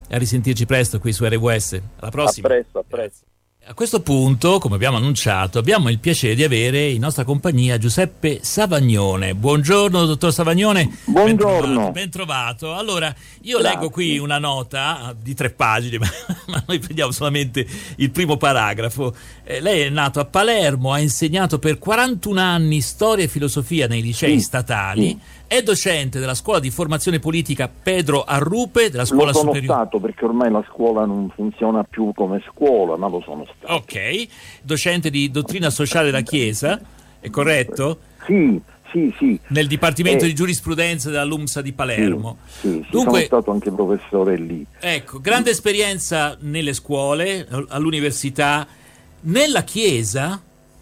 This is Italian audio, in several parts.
A risentirci presto qui su RWS. Alla prossima. A presto. A questo punto, come abbiamo annunciato, abbiamo il piacere di avere in nostra compagnia Giuseppe Savagnone. Buongiorno, dottor Savagnone. Buongiorno. Ben trovato. Allora, io Grazie. leggo qui una nota di 3 pagine, ma noi prendiamo solamente il primo paragrafo. Lei è nato a Palermo, ha insegnato per 41 anni storia e filosofia nei licei statali. Sì. È docente della scuola di formazione politica Pedro Arrupe, della scuola lo sono superiore. stato, perché ormai la scuola non funziona più come scuola, ma lo sono stato. Ok, docente di dottrina sociale della Chiesa, è corretto? Sì. Nel Dipartimento di Giurisprudenza della LUMSA di Palermo. Sì, Dunque, sono stato anche professore lì. Ecco, grande esperienza nelle scuole, all'università, nella Chiesa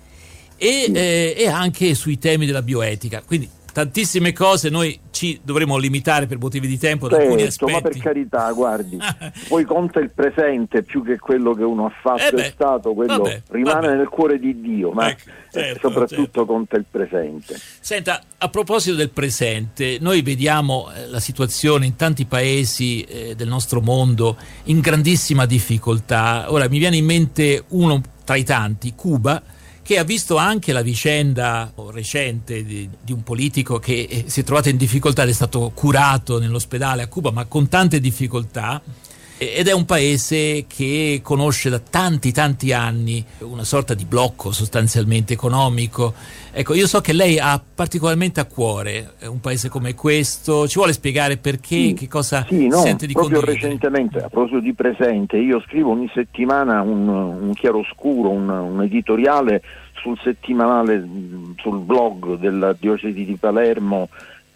e anche sui temi della bioetica. Quindi tantissime cose, noi ci dovremo limitare per motivi di tempo ad alcuni aspetti. Ma per carità, guardi, poi conta il presente più che quello che uno ha fatto è stato, quello rimane nel cuore di Dio, ma soprattutto conta il presente. Senta, a proposito del presente, noi vediamo la situazione in tanti paesi del nostro mondo in grandissima difficoltà. Ora mi viene in mente uno tra i tanti, Cuba, che ha visto anche la vicenda recente di un politico che si è trovato in difficoltà ed è stato curato nell'ospedale a Cuba, ma con tante difficoltà, ed è un paese che conosce da tanti anni una sorta di blocco sostanzialmente economico. Ecco, io so che lei ha particolarmente a cuore un paese come questo. Ci vuole spiegare perché, che cosa sente di proprio condividere? Recentemente, a proposito di presente, io scrivo ogni settimana un chiaroscuro, un editoriale sul settimanale, sul blog della diocesi di Palermo,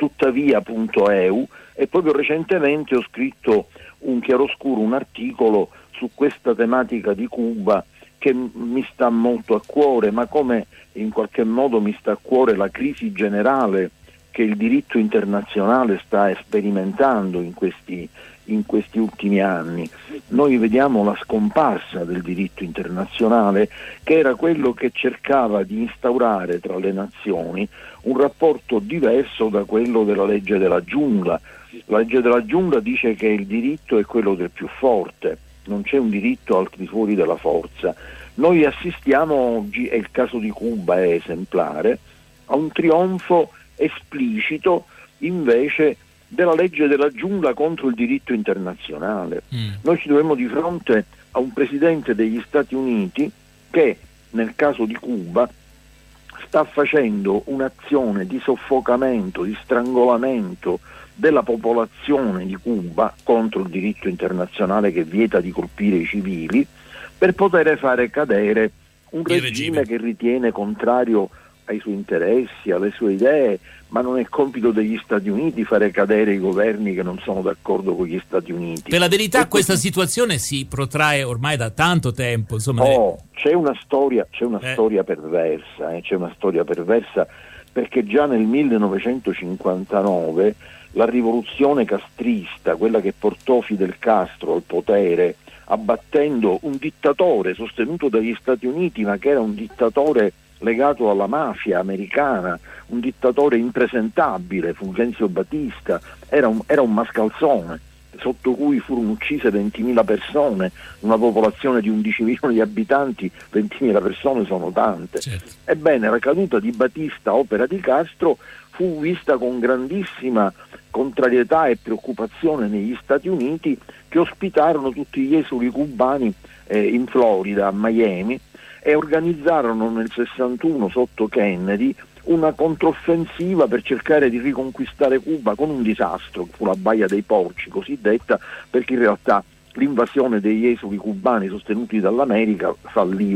tuttavia.eu, e proprio recentemente ho scritto un chiaroscuro, un articolo su questa tematica di Cuba che mi sta molto a cuore, ma come in qualche modo mi sta a cuore la crisi generale che il diritto internazionale sta sperimentando in questi ultimi anni. Noi vediamo la scomparsa del diritto internazionale, che era quello che cercava di instaurare tra le nazioni un rapporto diverso da quello della legge della giungla. La legge della giungla dice che il diritto è quello del più forte, non c'è un diritto al di fuori della forza. Noi assistiamo oggi, e il caso di Cuba è esemplare, a un trionfo esplicito invece della legge della giungla contro il diritto internazionale. Noi ci troviamo di fronte a un presidente degli Stati Uniti che nel caso di Cuba sta facendo un'azione di soffocamento, di strangolamento della popolazione di Cuba contro il diritto internazionale che vieta di colpire i civili, per poter fare cadere un regime che ritiene contrario ai suoi interessi, alle sue idee, ma non è compito degli Stati Uniti fare cadere i governi che non sono d'accordo con gli Stati Uniti. Per la verità questa situazione si protrae ormai da tanto tempo, insomma. C'è una storia perversa, c'è una storia perversa, perché già nel 1959 la rivoluzione castrista, quella che portò Fidel Castro al potere, abbattendo un dittatore sostenuto dagli Stati Uniti, ma che era un dittatore legato alla mafia americana, un dittatore impresentabile, Fulgencio Batista, era un mascalzone sotto cui furono uccise 20.000 persone, una popolazione di 11 milioni di abitanti, 20.000 persone sono tante. Certo. Ebbene, la caduta di Batista, opera di Castro, fu vista con grandissima contrarietà e preoccupazione negli Stati Uniti, che ospitarono tutti gli esuli cubani in Florida, a Miami, e organizzarono nel 61 sotto Kennedy una controffensiva per cercare di riconquistare Cuba, con un disastro. Fu la Baia dei Porci cosiddetta, perché in realtà l'invasione degli esuli cubani sostenuti dall'America fallì.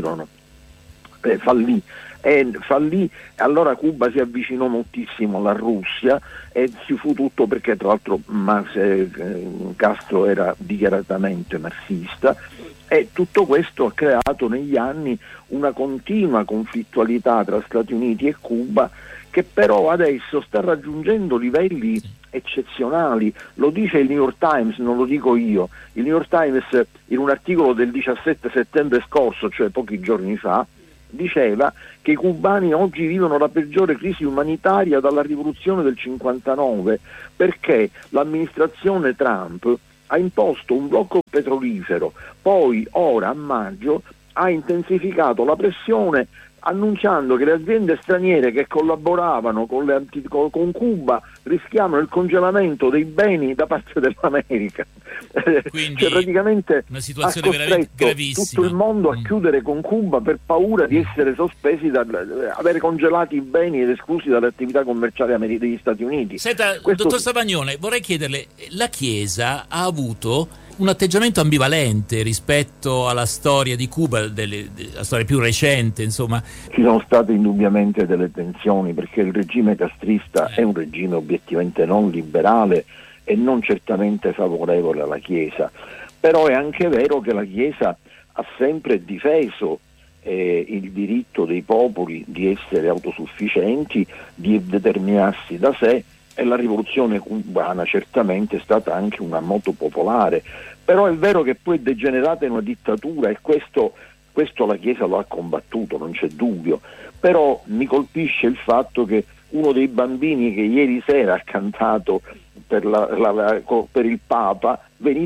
Allora Cuba si avvicinò moltissimo alla Russia e ci fu tutto, perché tra l'altro Castro era dichiaratamente marxista, e tutto questo ha creato negli anni una continua conflittualità tra Stati Uniti e Cuba, che però adesso sta raggiungendo livelli eccezionali. Lo dice il New York Times, non lo dico io. Il New York Times, in un articolo del 17 settembre scorso, cioè pochi giorni fa, diceva che i cubani oggi vivono la peggiore crisi umanitaria dalla rivoluzione del 59, perché l'amministrazione Trump ha imposto un blocco petrolifero, poi ora a maggio ha intensificato la pressione annunciando che le aziende straniere che collaboravano con Cuba rischiavano il congelamento dei beni da parte dell'America. Quindi cioè praticamente una situazione veramente gravissima. Tutto il mondo a chiudere con Cuba per paura di essere sospesi, avere congelati i beni ed esclusi dalle attività commerciali degli Stati Uniti. Senta, dottor Savagnone, vorrei chiederle, la Chiesa ha avuto un atteggiamento ambivalente rispetto alla storia di Cuba, la storia più recente, insomma. Ci sono state indubbiamente delle tensioni, perché il regime castrista è un regime obiettivamente non liberale e non certamente favorevole alla Chiesa, però è anche vero che la Chiesa ha sempre difeso il diritto dei popoli di essere autosufficienti, di determinarsi da sé, e la rivoluzione cubana certamente è stata anche una moto popolare, però è vero che poi è degenerata in una dittatura, e questo la Chiesa lo ha combattuto, non c'è dubbio. Però mi colpisce il fatto che uno dei bambini che ieri sera ha cantato per il Papa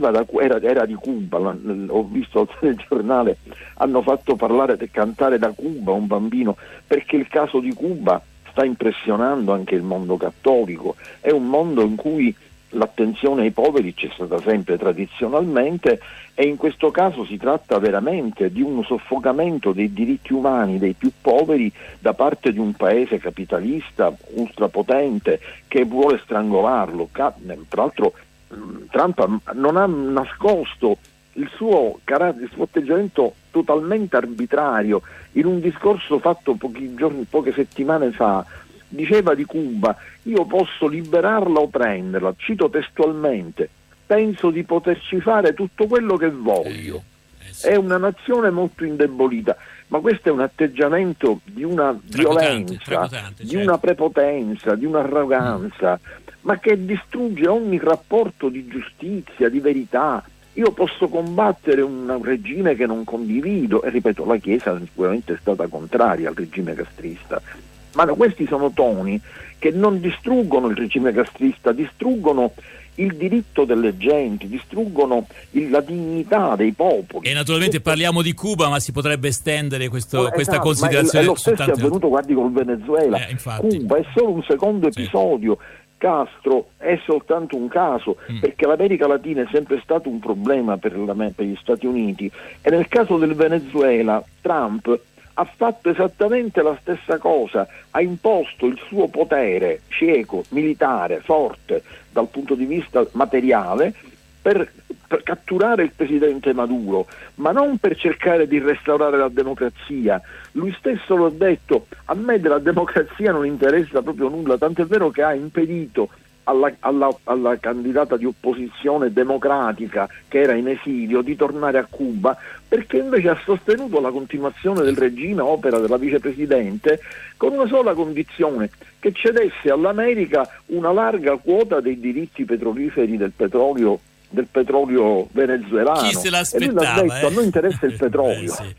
era di Cuba. Ho visto al telegiornale, hanno fatto cantare da Cuba un bambino, perché il caso di Cuba sta impressionando anche il mondo cattolico. È un mondo in cui l'attenzione ai poveri c'è stata sempre tradizionalmente, e in questo caso si tratta veramente di un soffocamento dei diritti umani dei più poveri da parte di un paese capitalista ultrapotente che vuole strangolarlo. Tra l'altro Trump non ha nascosto il suo atteggiamento totalmente arbitrario. In un discorso fatto poche settimane fa, diceva di Cuba: io posso liberarla o prenderla, cito testualmente, penso di poterci fare tutto quello che voglio. È una nazione molto indebolita, ma questo è un atteggiamento di una violenza, di una prepotenza, di un'arroganza, ma che distrugge ogni rapporto di giustizia, di verità. Io posso combattere un regime che non condivido, e ripeto, la Chiesa sicuramente è stata contraria al regime castrista, ma questi sono toni che non distruggono il regime castrista, distruggono il diritto delle genti, distruggono la dignità dei popoli. E naturalmente parliamo di Cuba, ma si potrebbe estendere questa considerazione. Lo stesso è avvenuto, guardi, col Venezuela. Cuba è solo un secondo episodio. Castro è soltanto un caso, perché l'America Latina è sempre stato un problema per gli Stati Uniti, e nel caso del Venezuela Trump ha fatto esattamente la stessa cosa, ha imposto il suo potere cieco, militare, forte dal punto di vista materiale, per catturare il presidente Maduro, ma non per cercare di restaurare la democrazia. Lui stesso lo ha detto: a me della democrazia non interessa proprio nulla, tant'è vero che ha impedito alla candidata di opposizione democratica che era in esilio di tornare a Cuba, perché invece ha sostenuto la continuazione del regime a opera della vicepresidente, con una sola condizione: che cedesse all'America una larga quota dei diritti petroliferi del petrolio venezuelano. Chi se l'aspettava? E lui l'ha detto: a noi interessa il petrolio. Sì.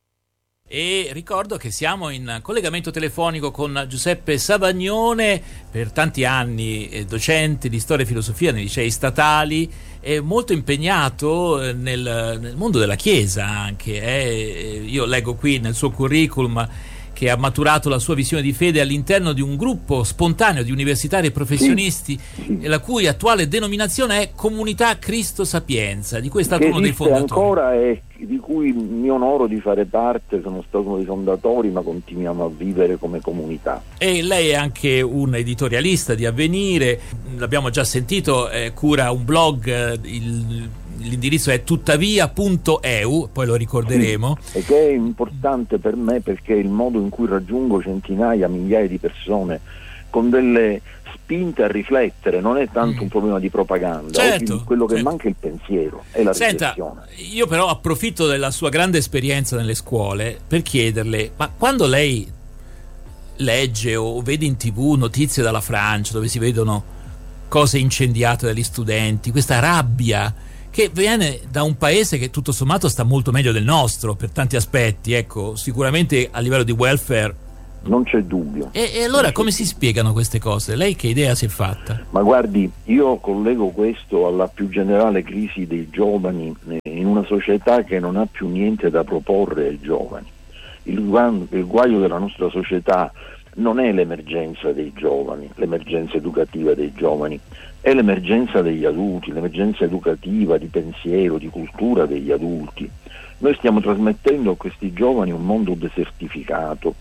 E ricordo che siamo in collegamento telefonico con Giuseppe Savagnone, per tanti anni docente di storia e filosofia nei licei statali, e molto impegnato nel mondo della Chiesa anche. Io leggo qui nel suo curriculum che ha maturato la sua visione di fede all'interno di un gruppo spontaneo di universitari e professionisti, la cui attuale denominazione è Comunità Cristo Sapienza, di cui è stato uno dei fondatori. Ancora, e di cui mi onoro di fare parte, sono stato uno dei fondatori, ma continuiamo a vivere come comunità. E lei è anche un editorialista di Avvenire, l'abbiamo già sentito, cura un blog, l'indirizzo è tuttavia.eu, poi lo ricorderemo. Sì, e che è importante per me, perché è il modo in cui raggiungo centinaia, migliaia di persone con delle spinte a riflettere. Non è tanto un problema di propaganda, certo, quello che manca è il pensiero e la riflessione. Io però approfitto della sua grande esperienza nelle scuole per chiederle: ma quando lei legge o vede in TV notizie dalla Francia, dove si vedono cose incendiate dagli studenti, questa rabbia che viene da un paese che tutto sommato sta molto meglio del nostro per tanti aspetti, ecco, sicuramente a livello di welfare Non c'è dubbio. E allora come si spiegano queste cose? Lei che idea si è fatta? Ma guardi, io collego questo alla più generale crisi dei giovani in una società che non ha più niente da proporre ai giovani. Il guaio della nostra società non è l'emergenza dei giovani, l'emergenza educativa dei giovani, è l'emergenza degli adulti, l'emergenza educativa, di pensiero, di cultura degli adulti. Noi stiamo trasmettendo a questi giovani un mondo desertificato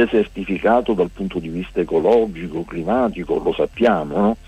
dal punto di vista ecologico, climatico, lo sappiamo, no?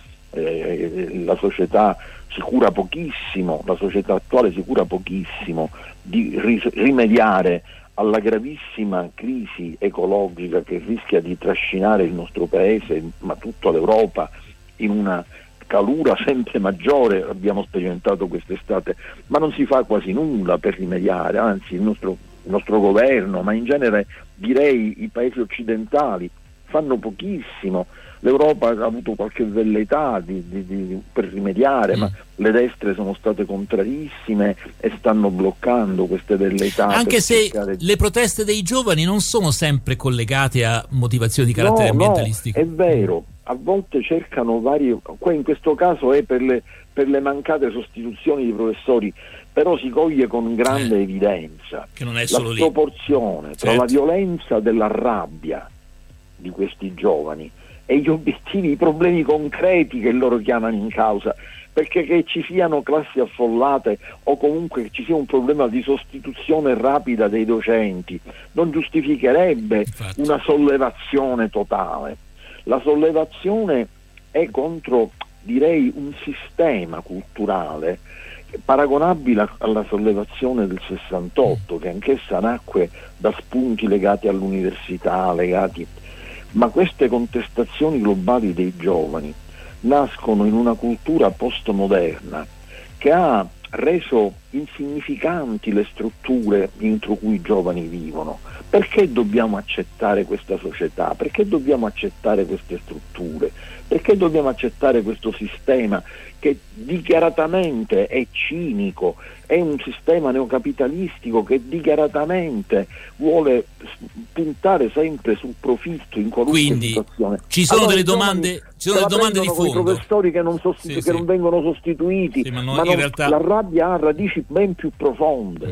La società si cura pochissimo, la società attuale si cura pochissimo di rimediare alla gravissima crisi ecologica che rischia di trascinare il nostro paese, ma tutta l'Europa, in una calura sempre maggiore. Abbiamo sperimentato quest'estate, ma non si fa quasi nulla per rimediare, anzi il nostro governo, ma in genere direi i paesi occidentali fanno pochissimo. L'Europa ha avuto qualche velleità per rimediare, ma le destre sono state contrarissime e stanno bloccando queste velleità. Anche se le proteste dei giovani non sono sempre collegate a motivazioni di carattere ambientalistico. No, è vero, a volte cercano in questo caso è per le mancate sostituzioni di professori, però si coglie con grande evidenza che non è solo la sproporzione tra la violenza della rabbia di questi giovani e gli obiettivi, i problemi concreti che loro chiamano in causa, perché che ci siano classi affollate o comunque che ci sia un problema di sostituzione rapida dei docenti non giustificherebbe una sollevazione totale. La sollevazione è contro, direi, un sistema culturale paragonabile alla sollevazione del 68, che anch'essa nacque da spunti legati all'università, ma queste contestazioni globali dei giovani nascono in una cultura postmoderna che ha reso insignificanti le strutture entro cui i giovani vivono. Perché dobbiamo accettare questa società? Perché dobbiamo accettare queste strutture? Perché dobbiamo accettare questo sistema che dichiaratamente è cinico, è un sistema neocapitalistico che dichiaratamente vuole puntare sempre sul profitto in qualunque situazione. Ci sono delle domande, di fondo. I professori che non vengono sostituiti, ma in realtà la rabbia ha radici ben più profonde.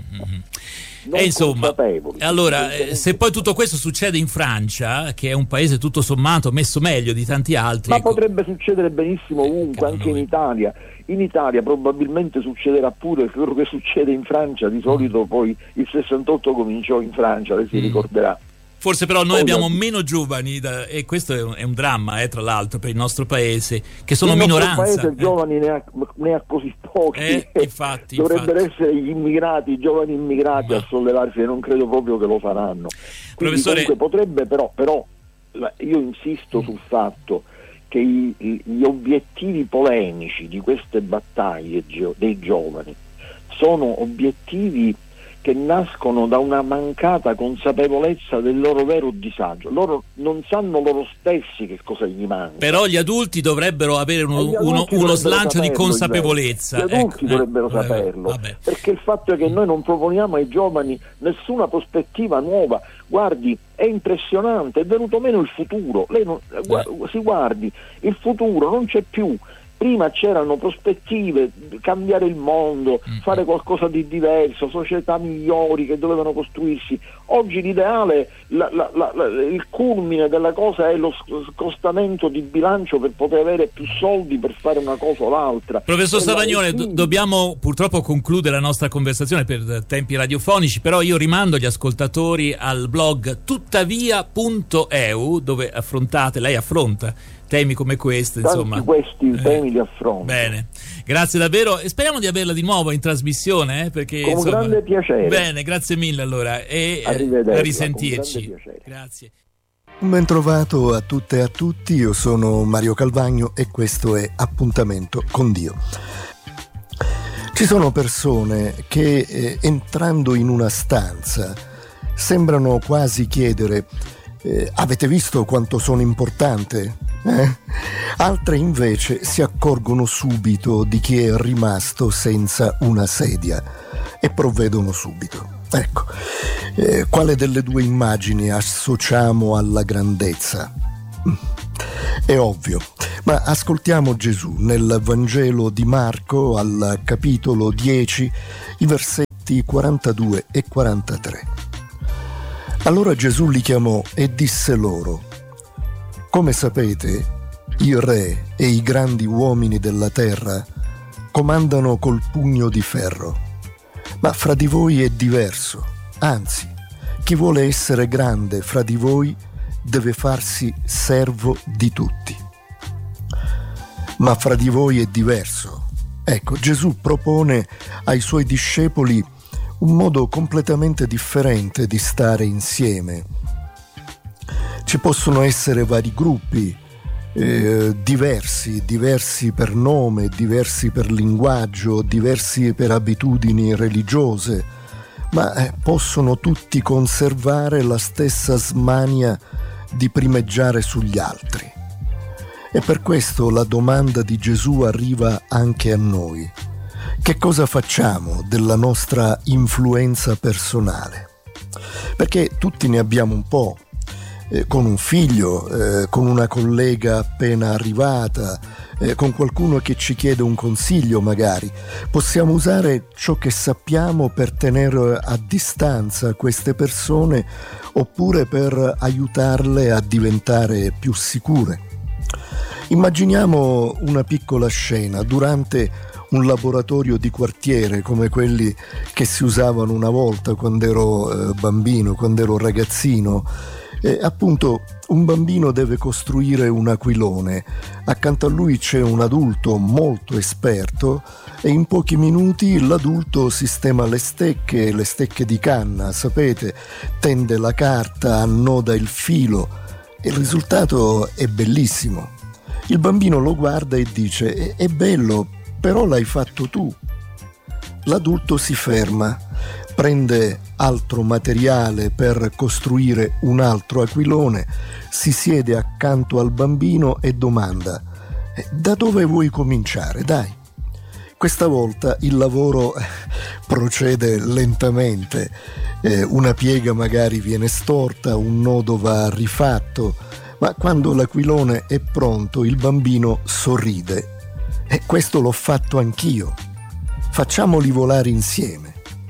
E insomma, allora, se poi tutto questo succede in Francia, che è un paese tutto sommato messo meglio di tanti altri, ma potrebbe succedere benissimo ovunque, anche in Italia. In Italia probabilmente succederà pure quello che succede in Francia. Di solito poi il 68 cominciò in Francia, lei si ricorderà. Forse però noi abbiamo meno giovani e questo è un dramma, tra l'altro, per il nostro paese, che sono minoranza. Il nostro paese giovani ne ha così pochi. Infatti. Essere gli immigrati, i giovani immigrati a sollevarsi, e non credo proprio che lo faranno. Quindi, professore, potrebbe però io insisto sul fatto che gli obiettivi polemici di queste battaglie dei giovani sono obiettivi che nascono da una mancata consapevolezza del loro vero disagio. Loro non sanno loro stessi che cosa gli manca. Però gli adulti dovrebbero avere uno slancio di consapevolezza. Gli adulti dovrebbero saperlo, perché il fatto è che noi non proponiamo ai giovani nessuna prospettiva nuova. Guardi, è impressionante, è venuto meno il futuro. Lei si guardi, il futuro non c'è più. Prima c'erano prospettive, cambiare il mondo, fare qualcosa di diverso, società migliori che dovevano costruirsi. Oggi l'ideale, il culmine della cosa è lo scostamento di bilancio per poter avere più soldi per fare una cosa o l'altra. Professor Savagnone, dobbiamo purtroppo concludere la nostra conversazione per tempi radiofonici, però io rimando gli ascoltatori al blog tuttavia.eu, dove lei affronta temi come questo, insomma. Questi temi li affronto. Bene, grazie davvero e speriamo di averla di nuovo in trasmissione, perché con grande piacere. Bene, grazie mille allora e a risentirci. Grazie. Un ben trovato a tutte e a tutti, io sono Mario Calvagno e questo è Appuntamento con Dio. Ci sono persone che entrando in una stanza sembrano quasi chiedere: avete visto quanto sono importante? Altre invece si accorgono subito di chi è rimasto senza una sedia e provvedono subito. Ecco, quale delle due immagini associamo alla grandezza? È ovvio, ma ascoltiamo Gesù nel Vangelo di Marco al capitolo 10, i versetti 42 e 43. Allora Gesù li chiamò e disse loro: come sapete, i re e i grandi uomini della terra comandano col pugno di ferro, ma fra di voi è diverso. Anzi, chi vuole essere grande fra di voi deve farsi servo di tutti. Ma fra di voi è diverso. Ecco, Gesù propone ai suoi discepoli un modo completamente differente di stare insieme. Ci possono essere vari gruppi, diversi per nome, diversi per linguaggio, diversi per abitudini religiose, ma possono tutti conservare la stessa smania di primeggiare sugli altri. E per questo la domanda di Gesù arriva anche a noi: che cosa facciamo della nostra influenza personale? Perché tutti ne abbiamo un po', con un figlio, con una collega appena arrivata, con qualcuno che ci chiede un consiglio magari. Possiamo usare ciò che sappiamo per tenere a distanza queste persone oppure per aiutarle a diventare più sicure. Immaginiamo una piccola scena durante un laboratorio di quartiere come quelli che si usavano una volta quando ero bambino, quando ero ragazzino. Appunto, un bambino deve costruire un aquilone, accanto a lui c'è un adulto molto esperto e in pochi minuti l'adulto sistema le stecche di canna, sapete, tende la carta, annoda il filo e il risultato è bellissimo. Il bambino lo guarda e dice: è bello, però l'hai fatto tu. L'adulto si ferma, prende altro materiale per costruire un altro aquilone, si siede accanto al bambino e domanda: da dove vuoi cominciare? Dai. Questa volta il lavoro procede lentamente, una piega magari viene storta, un nodo va rifatto, ma quando l'aquilone è pronto il bambino sorride. E questo l'ho fatto anch'io. Facciamoli volare insieme.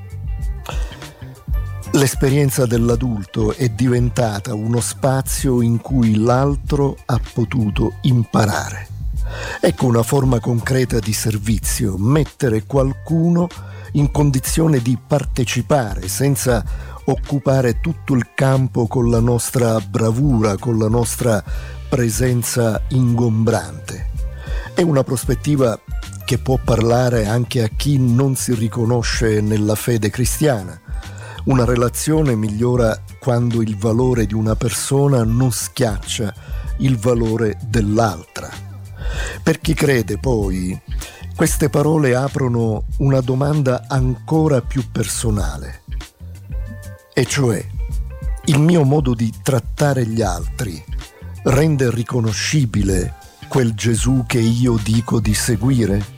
L'esperienza dell'adulto è diventata uno spazio in cui l'altro ha potuto imparare. Ecco una forma concreta di servizio: mettere qualcuno in condizione di partecipare senza occupare tutto il campo con la nostra bravura, con la nostra presenza ingombrante. È una prospettiva che può parlare anche a chi non si riconosce nella fede cristiana. Una relazione migliora quando il valore di una persona non schiaccia il valore dell'altra. Per chi crede, poi, queste parole aprono una domanda ancora più personale, e cioè: il mio modo di trattare gli altri rende riconoscibile quel Gesù che io dico di seguire?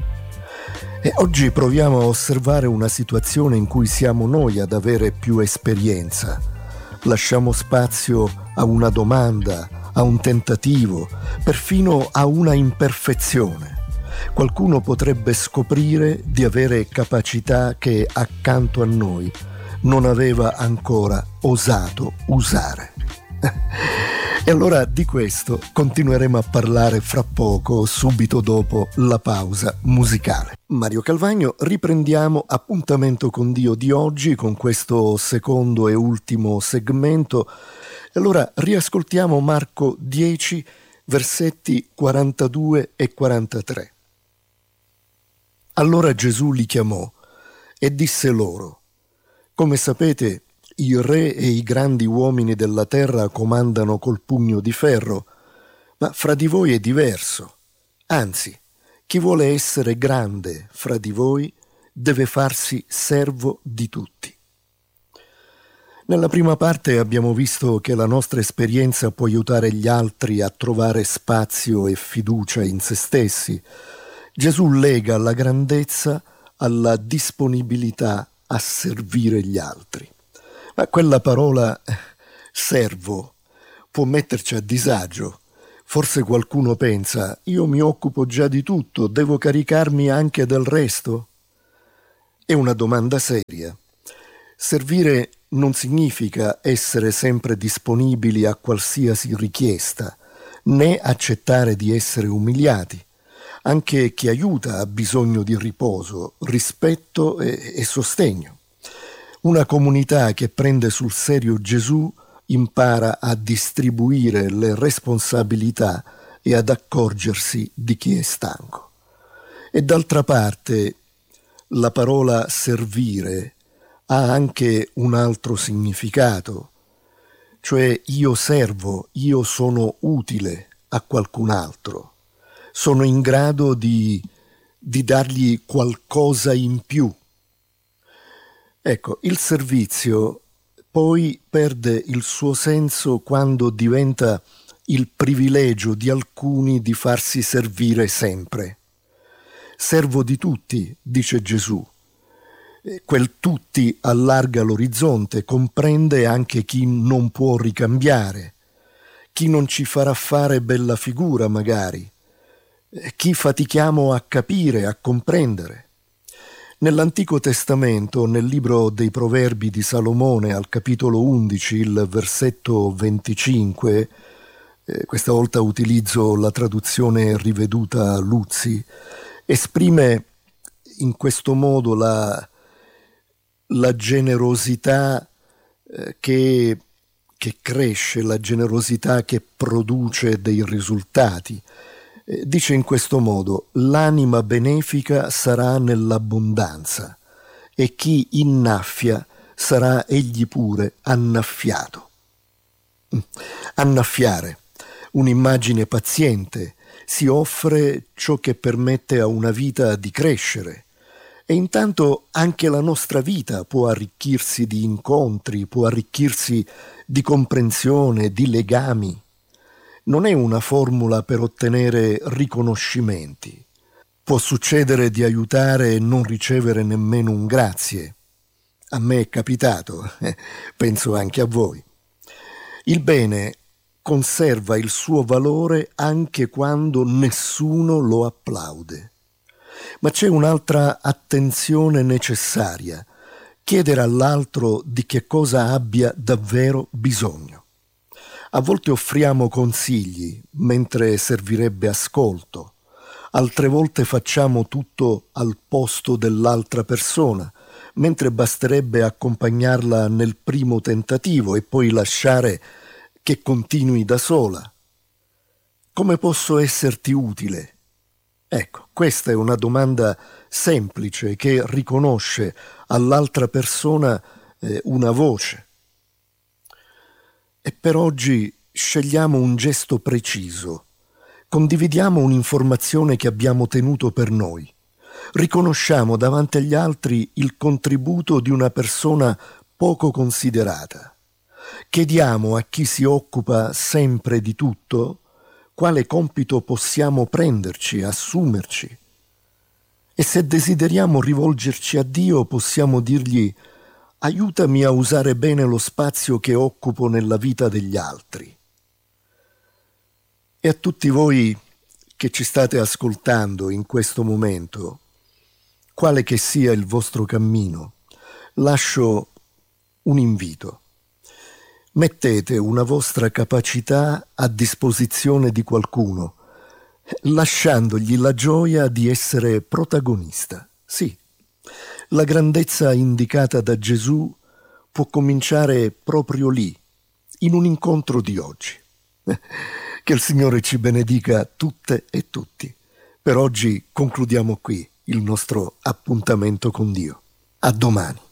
E oggi proviamo a osservare una situazione in cui siamo noi ad avere più esperienza. Lasciamo spazio a una domanda, a un tentativo, perfino a una imperfezione. Qualcuno potrebbe scoprire di avere capacità che accanto a noi non aveva ancora osato usare. E allora di questo continueremo a parlare fra poco, subito dopo la pausa musicale. Mario Calvagno, riprendiamo Appuntamento con Dio di oggi con questo secondo e ultimo segmento. E allora riascoltiamo Marco 10, versetti 42 e 43. Allora Gesù li chiamò e disse loro: come sapete, i re e i grandi uomini della terra comandano col pugno di ferro, ma fra di voi è diverso. Anzi, chi vuole essere grande fra di voi deve farsi servo di tutti. Nella prima parte abbiamo visto che la nostra esperienza può aiutare gli altri a trovare spazio e fiducia in se stessi. Gesù lega la grandezza alla disponibilità a servire gli altri. Ma quella parola servo può metterci a disagio. Forse qualcuno pensa: io mi occupo già di tutto, devo caricarmi anche del resto? È una domanda seria. Servire non significa essere sempre disponibili a qualsiasi richiesta, né accettare di essere umiliati. Anche chi aiuta ha bisogno di riposo, rispetto e sostegno. Una comunità che prende sul serio Gesù impara a distribuire le responsabilità e ad accorgersi di chi è stanco. E d'altra parte, la parola servire ha anche un altro significato, cioè io servo, io sono utile a qualcun altro, sono in grado di dargli qualcosa in più. Ecco, il servizio poi perde il suo senso quando diventa il privilegio di alcuni di farsi servire sempre. Servo di tutti, dice Gesù. Quel tutti allarga l'orizzonte, comprende anche chi non può ricambiare, chi non ci farà fare bella figura magari, chi fatichiamo a capire, a comprendere. Nell'Antico Testamento, nel libro dei Proverbi di Salomone, al capitolo 11, il versetto 25, questa volta utilizzo la traduzione riveduta Luzzi, esprime in questo modo la generosità che cresce, la generosità che produce dei risultati. Dice in questo modo: l'anima benefica sarà nell'abbondanza e chi innaffia sarà egli pure annaffiato. Annaffiare, un'immagine paziente, si offre ciò che permette a una vita di crescere. E intanto anche la nostra vita può arricchirsi di incontri, può arricchirsi di comprensione, di legami. Non è una formula per ottenere riconoscimenti. Può succedere di aiutare e non ricevere nemmeno un grazie. A me è capitato, penso anche a voi. Il bene conserva il suo valore anche quando nessuno lo applaude. Ma c'è un'altra attenzione necessaria: chiedere all'altro di che cosa abbia davvero bisogno. A volte offriamo consigli, mentre servirebbe ascolto. Altre volte facciamo tutto al posto dell'altra persona, mentre basterebbe accompagnarla nel primo tentativo e poi lasciare che continui da sola. Come posso esserti utile? Ecco, questa è una domanda semplice che riconosce all'altra persona una voce. E per oggi scegliamo un gesto preciso. Condividiamo un'informazione che abbiamo tenuto per noi. Riconosciamo davanti agli altri il contributo di una persona poco considerata. Chiediamo a chi si occupa sempre di tutto quale compito possiamo prenderci, assumerci. E se desideriamo rivolgerci a Dio, possiamo dirgli: aiutami a usare bene lo spazio che occupo nella vita degli altri. E a tutti voi che ci state ascoltando in questo momento, quale che sia il vostro cammino, lascio un invito. Mettete una vostra capacità a disposizione di qualcuno, lasciandogli la gioia di essere protagonista. Sì, la grandezza indicata da Gesù può cominciare proprio lì, in un incontro di oggi. Che il Signore ci benedica tutte e tutti. Per oggi concludiamo qui il nostro appuntamento con Dio. A domani.